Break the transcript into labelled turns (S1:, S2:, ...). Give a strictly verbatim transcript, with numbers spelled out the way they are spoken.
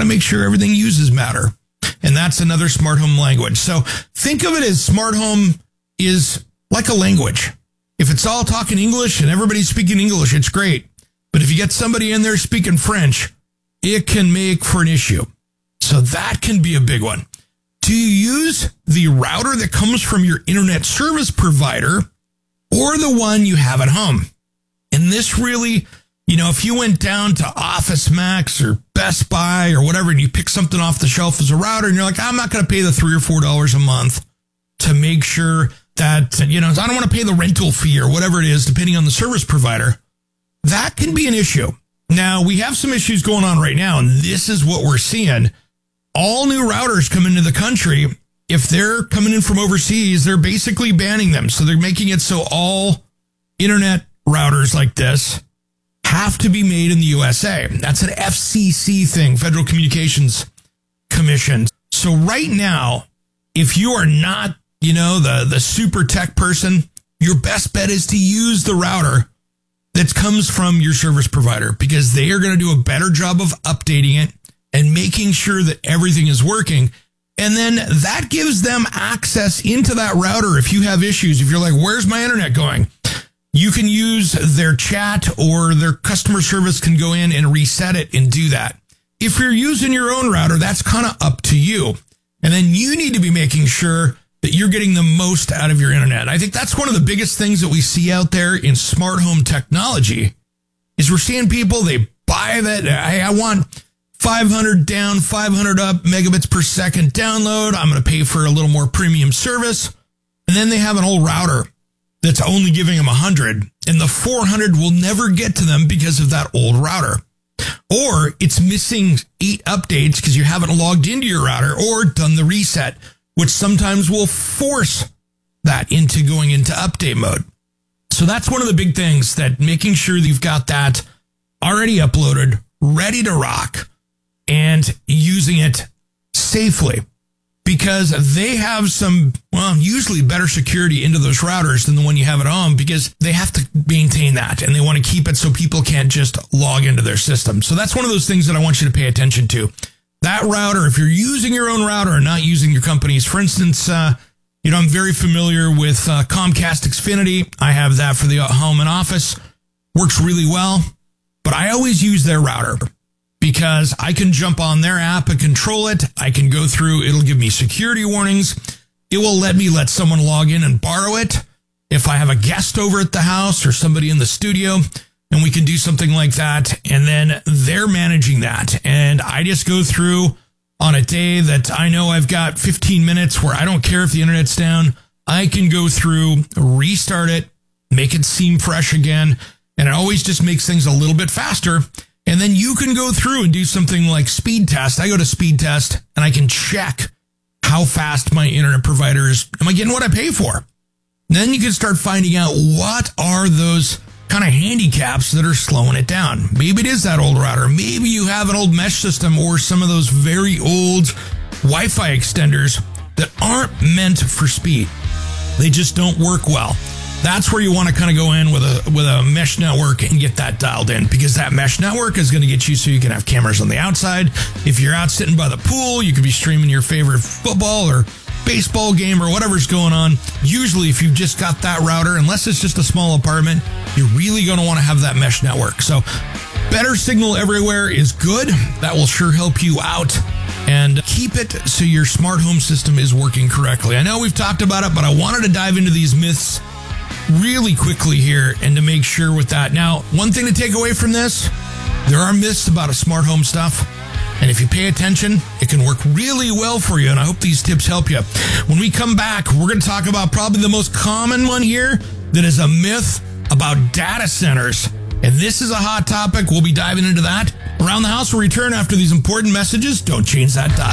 S1: make sure everything uses Matter. And that's another smart home language. So think of it as smart home is like a language. If it's all talking English and everybody's speaking English, it's great. But if you get somebody in there speaking French, it can make for an issue. So that can be a big one. Do you use the router that comes from your internet service provider or the one you have at home? And this really, you know, if you went down to Office Max or Best Buy or whatever, and you pick something off the shelf as a router, and you're like, I'm not going to pay the three or four dollars a month to make sure that, you know, I don't want to pay the rental fee or whatever it is, depending on the service provider. That can be an issue. Now, we have some issues going on right now, and this is what we're seeing. All new routers come into the country. If they're coming in from overseas, they're basically banning them. So they're making it so all internet routers like this have to be made in the U S A. That's an F C C thing, Federal Communications Commission. So right now, if you are not, you know, the, the super tech person, your best bet is to use the router that comes from your service provider, because they are going to do a better job of updating it and making sure that everything is working. And then that gives them access into that router. If you have issues, if you're like, where's my internet going? You can use their chat, or their customer service can go in and reset it and do that. If you're using your own router, that's kind of up to you. And then you need to be making sure that you're getting the most out of your internet. I think that's one of the biggest things that we see out there in smart home technology is we're seeing people, they buy that. Hey, I want five hundred down, five hundred up megabits per second download. I'm going to pay for a little more premium service. And then they have an old router that's only giving them one hundred, and the four hundred will never get to them because of that old router. Or it's missing eight updates because you haven't logged into your router or done the reset, which sometimes will force that into going into update mode. So that's one of the big things, that making sure that you've got that already uploaded, ready to rock, and using it safely, because they have some, well, usually better security into those routers than the one you have at home, because they have to maintain that and they want to keep it so people can't just log into their system. So that's one of those things that I want you to pay attention to. That router, if you're using your own router and not using your company's, for instance, uh, you know, I'm very familiar with uh, Comcast Xfinity. I have that for the home and office. Works really well, but I always use their router, because I can jump on their app and control it. I can go through, it'll give me security warnings. It will let me let someone log in and borrow it if I have a guest over at the house or somebody in the studio, and we can do something like that. And then they're managing that. And I just go through on a day that I know I've got fifteen minutes where I don't care if the internet's down. I can go through, restart it, make it seem fresh again. And it always just makes things a little bit faster. And then you can go through and do something like speed test. I go to speed test and I can check how fast my internet provider is. Am I getting what I pay for? And then you can start finding out what are those kind of handicaps that are slowing it down. Maybe it is that old router. Maybe you have an old mesh system or some of those very old Wi-Fi extenders that aren't meant for speed. They just don't work well. That's where you want to kind of go in with a with a mesh network and get that dialed in, because that mesh network is going to get you so you can have cameras on the outside. If you're out sitting by the pool, you could be streaming your favorite football or baseball game or whatever's going on. Usually, if you've just got that router, unless it's just a small apartment, you're really going to want to have that mesh network. So better signal everywhere is good. That will sure help you out. And keep it so your smart home system is working correctly. I know we've talked about it, but I wanted to dive into these myths really quickly here and to make sure with that. Now, one thing to take away from this, there are myths about a smart home stuff. And if you pay attention, it can work really well for you. And I hope these tips help you. When we come back, we're going to talk about probably the most common one here that is a myth about data centers. And this is a hot topic. We'll be diving into that. Around the House will return after these important messages. Don't change that dial.